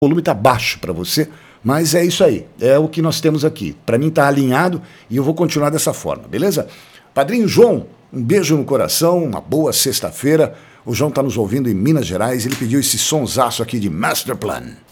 O volume está baixo para você, mas é isso aí, é o que nós temos aqui. Para mim está alinhado e eu vou continuar dessa forma, beleza? Padrinho João, um beijo no coração, uma boa sexta-feira. O João está nos ouvindo em Minas Gerais, ele pediu esse sonsaço aqui de Masterplan.